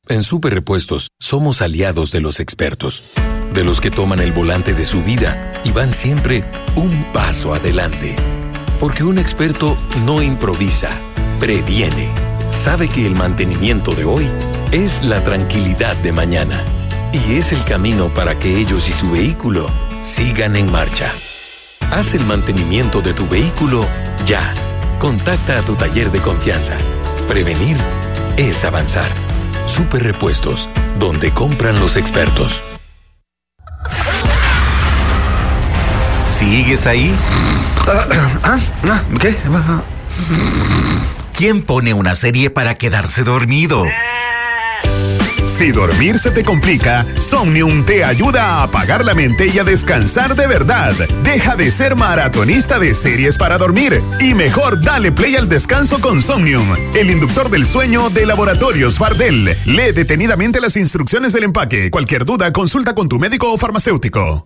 En Super Repuestos somos aliados de los expertos, de los que toman el volante de su vida y van siempre un paso adelante. Porque un experto no improvisa, previene. Sabe que el mantenimiento de hoy es la tranquilidad de mañana y es el camino para que ellos y su vehículo sigan en marcha. Haz el mantenimiento de tu vehículo ya. Contacta a tu taller de confianza. Prevenir es avanzar. Super Repuestos, donde compran los expertos. ¿Sigues ahí? ¿Qué? ¿Quién pone una serie para quedarse dormido? Si dormir se te complica, Somnium te ayuda a apagar la mente y a descansar de verdad. Deja de ser maratonista de series para dormir y mejor dale play al descanso con Somnium, el inductor del sueño de Laboratorios Fardel. Lee detenidamente las instrucciones del empaque. Cualquier duda, consulta con tu médico o farmacéutico.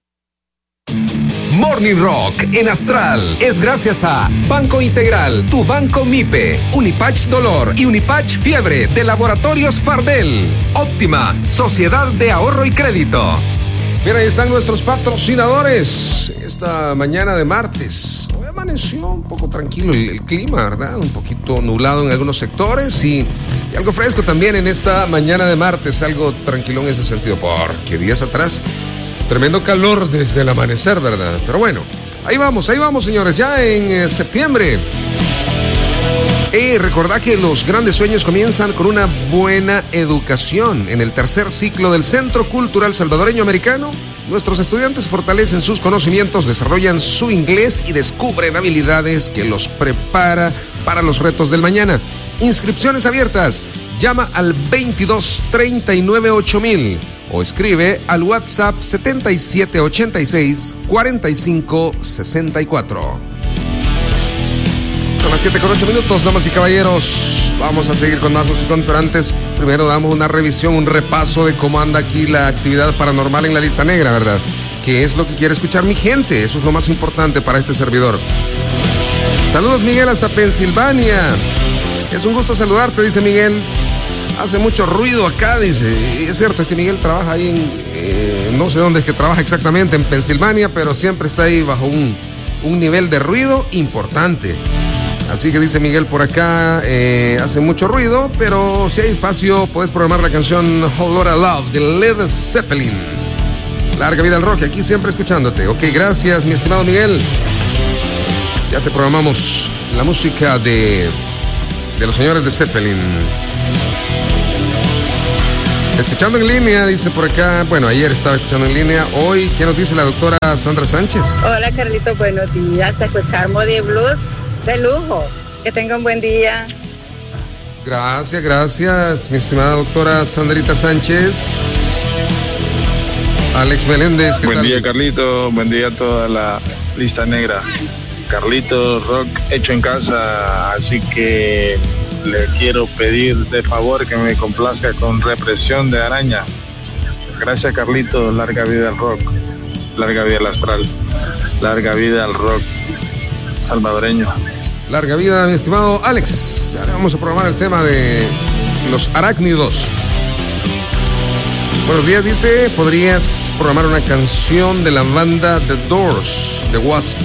Morning Rock en Astral es gracias a Banco Integral, tu banco MIPE, Unipatch Dolor y Unipatch Fiebre de Laboratorios Fardel, Óptima, Sociedad de Ahorro y Crédito. Bien, ahí están nuestros patrocinadores esta mañana de martes. Hoy amaneció un poco tranquilo el clima, ¿verdad? Un poquito nublado en algunos sectores y algo fresco también en esta mañana de martes, algo tranquilo en ese sentido, porque días atrás tremendo calor desde el amanecer, ¿verdad? Pero bueno, ahí vamos, señores, ya en septiembre. Recordad que los grandes sueños comienzan con una buena educación. En el tercer ciclo del Centro Cultural Salvadoreño Americano, nuestros estudiantes fortalecen sus conocimientos, desarrollan su inglés y descubren habilidades que los prepara para los retos del mañana. Inscripciones abiertas. Llama al 2239-8000 o escribe al WhatsApp 7786-4564. Son las 7:08, damas y caballeros. Vamos a seguir con más música, pero antes, primero damos una revisión, un repaso de cómo anda aquí la actividad paranormal en la lista negra, ¿verdad? ¿Qué es lo que quiere escuchar mi gente? Eso es lo más importante para este servidor. Saludos, Miguel, hasta Pensilvania. Es un gusto saludarte, dice Miguel. Hace mucho ruido acá, dice. Y es cierto, es que Miguel trabaja ahí en... no sé dónde es que trabaja exactamente, en Pensilvania, pero siempre está ahí bajo un nivel de ruido importante. Así que dice Miguel por acá, hace mucho ruido, pero si hay espacio, puedes programar la canción Whole Lotta Love de Led Zeppelin. Larga vida al rock, aquí siempre escuchándote. Ok, gracias, mi estimado Miguel. Ya te programamos la música de los señores de Zeppelin. Escuchando en línea, dice por acá, bueno, ayer estaba escuchando en línea, hoy, ¿qué nos dice la doctora Sandra Sánchez? Hola, Carlito, buenos días, a escuchar Moody Blues de lujo, que tenga un buen día. Gracias, mi estimada doctora Sandrita Sánchez. Alex Meléndez, ¿qué buen tal? Día, Carlito, buen día a toda la lista negra. Carlito, rock hecho en casa, así que le quiero pedir de favor que me complazca con Represión de Araña. Gracias, Carlito. Larga vida al rock, larga vida al astral, larga vida al rock salvadoreño. Larga vida, mi estimado Alex. Ahora vamos a programar el tema de los arácnidos. Buenos días, dice, ¿podrías programar una canción de la banda The Doors, The Wasp?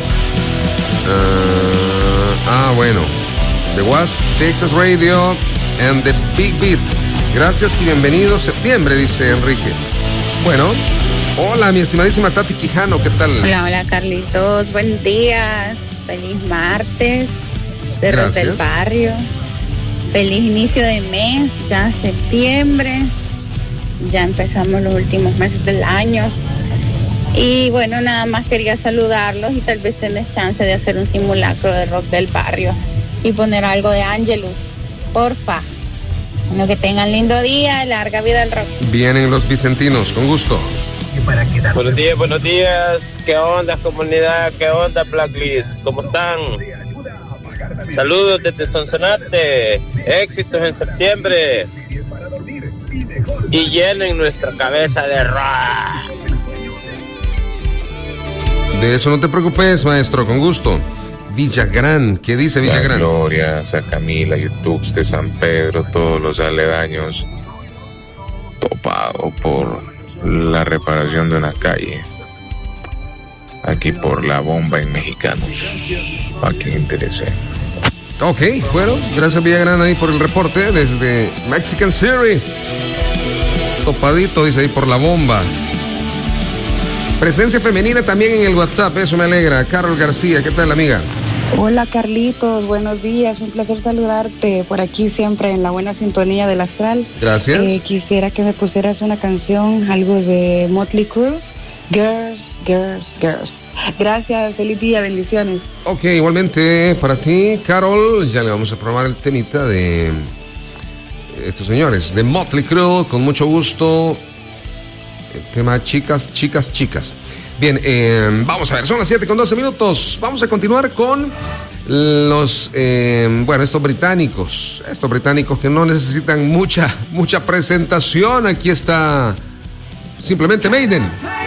Bueno. The Wasp, Texas Radio and The Big Beat. Gracias y bienvenido septiembre, dice Enrique. Bueno, hola, mi estimadísima Tati Quijano, ¿qué tal? Hola, Carlitos, buenos días. Feliz martes de Rock del Barrio. Feliz inicio de mes, ya septiembre. Ya empezamos los últimos meses del año. Y bueno, nada más quería saludarlos y tal vez tenés chance de hacer un simulacro de Rock del Barrio y poner algo de Angelus, porfa. Bueno, que tengan lindo día, larga vida al rock. Vienen los vicentinos, con gusto. Buenos días. ¿Qué onda, comunidad? ¿Qué onda, Blacklist? ¿Cómo están? Saludos desde Sonsonate. Éxitos en septiembre. Y llenen nuestra cabeza de rock. De eso no te preocupes, maestro, con gusto. Villagrán, ¿qué dice Villagrán? Glorias a Camila, YouTube de San Pedro, todos los aledaños. topado por la reparación de una calle aquí por La Bomba en Mexicanos, a quien interese. Ok, bueno, gracias Villagrán ahí por el reporte desde Mexican City. Topadito, dice ahí por La Bomba. Presencia femenina también en el WhatsApp, eso me alegra. Carol García, ¿qué tal, amiga? Hola Carlitos, buenos días, un placer saludarte por aquí siempre en la buena sintonía del Astral. Gracias. Quisiera que me pusieras una canción, algo de Motley Crue. Girls, girls, girls. Gracias, feliz día, bendiciones. Ok, igualmente para ti, Carol, ya le vamos a probar el temita de estos señores, de Motley Crue, con mucho gusto. El tema chicas, chicas, chicas. Bien, vamos a ver, son las 7:12. Vamos a continuar con los, estos británicos que no necesitan mucha presentación. Aquí está simplemente Maiden.